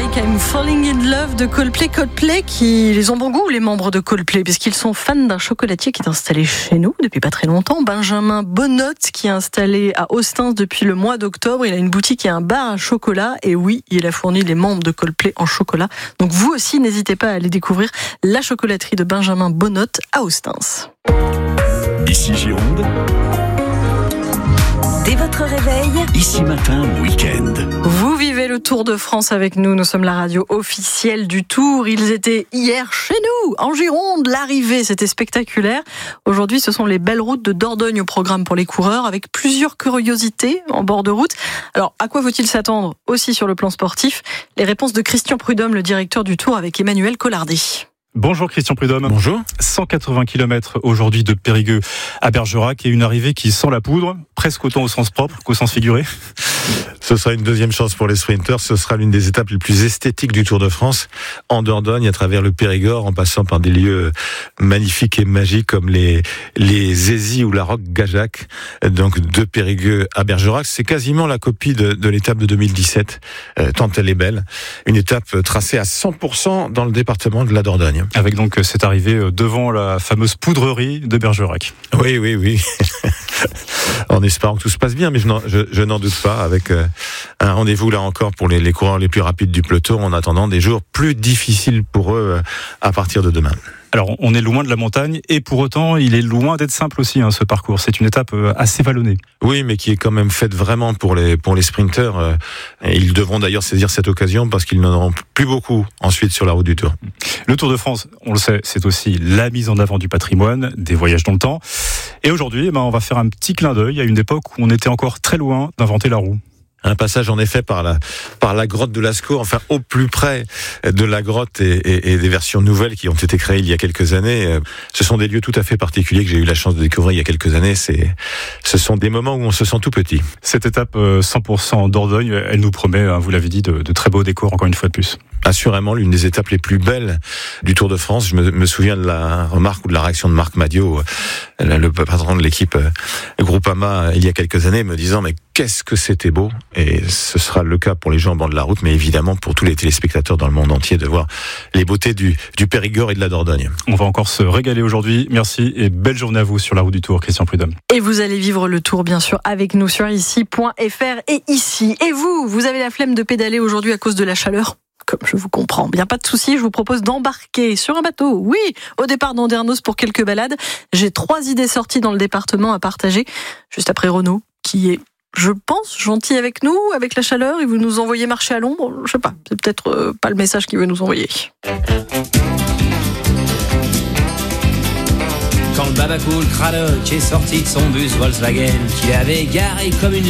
I'm Falling in Love de Coldplay qui les ont bon goût, les membres de Coldplay, puisqu'ils sont fans d'un chocolatier qui est installé chez nous depuis pas très longtemps, Benjamin Bonnotte, qui est installé à Ostens depuis le mois d'octobre. Il a une boutique et un bar à chocolat, et oui, il a fourni les membres de Coldplay en chocolat. Donc vous aussi, n'hésitez pas à aller découvrir la chocolaterie de Benjamin Bonnotte à Ostens. Ici Gironde. Dès votre réveil, Ici Matin, week-end. Vous vivez le Tour de France avec nous. Nous sommes la radio officielle du Tour. Ils étaient hier chez nous, en Gironde. L'arrivée, c'était spectaculaire. Aujourd'hui, ce sont les belles routes de Dordogne au programme pour les coureurs, avec plusieurs curiosités en bord de route. Alors, à quoi faut-il s'attendre aussi sur le plan sportif? Les réponses de Christian Prudhomme, le directeur du Tour, avec Emmanuel Collardet. Bonjour Christian Prudhomme. Bonjour. 180 km aujourd'hui de Périgueux à Bergerac et une arrivée qui sent la poudre, presque autant au sens propre qu'au sens figuré. Ce sera une deuxième chance pour les sprinteurs. Ce sera l'une des étapes les plus esthétiques du Tour de France, en Dordogne, à travers le Périgord, en passant par des lieux magnifiques et magiques comme les Zézis ou la Roque-Gajac. Donc de Périgueux à Bergerac, c'est quasiment la copie de l'étape de 2017, tant elle est belle. Une étape tracée à 100% dans le département de la Dordogne. Avec donc cette arrivée devant la fameuse poudrerie de Bergerac. Oui. En espérant que tout se passe bien, mais je n'en doute pas, avec un rendez-vous là encore pour les coureurs les plus rapides du peloton, en attendant des jours plus difficiles pour eux à partir de demain. Alors, on est loin de la montagne et pour autant, il est loin d'être simple aussi, ce parcours. C'est une étape assez vallonnée. Oui, mais qui est quand même faite vraiment pour les sprinteurs. Et ils devront d'ailleurs saisir cette occasion parce qu'ils n'en auront plus beaucoup ensuite sur la route du Tour. Le Tour de France, on le sait, c'est aussi la mise en avant du patrimoine, des voyages dans le temps. Et aujourd'hui, on va faire un petit clin d'œil à une époque où on était encore très loin d'inventer la roue. Un passage en effet par la grotte de Lascaux, enfin au plus près de la grotte et des versions nouvelles qui ont été créées il y a quelques années. Ce sont des lieux tout à fait particuliers que j'ai eu la chance de découvrir il y a quelques années. Ce sont des moments où on se sent tout petit. Cette étape 100% Dordogne, elle nous promet, vous l'avez dit, de très beaux décors encore une fois de plus. Assurément l'une des étapes les plus belles du Tour de France. Je me souviens de la remarque ou de la réaction de Marc Madiot, le patron de l'équipe Groupama, il y a quelques années, me disant mais qu'est-ce que c'était beau. Et ce sera le cas pour les gens en bord de la route, mais évidemment pour tous les téléspectateurs dans le monde entier de voir les beautés du Périgord et de la Dordogne. On va encore se régaler aujourd'hui. Merci et belle journée à vous sur la route du Tour, Christian Prudhomme. Et vous allez vivre le Tour bien sûr avec nous sur ici.fr et ici. Et vous avez la flemme de pédaler aujourd'hui à cause de la chaleur ? Comme je vous comprends. Bien, pas de souci, je vous propose d'embarquer sur un bateau, oui, au départ d'Andernos pour quelques balades. J'ai 3 idées sorties dans le département à partager, juste après Renaud, qui est, je pense, gentil avec nous, avec la chaleur, et vous nous envoyez marcher à l'ombre, je sais pas, c'est peut-être pas le message qu'il veut nous envoyer. Quand le Babacool Cradock est sorti de son bus Volkswagen, qu'il avait garé comme une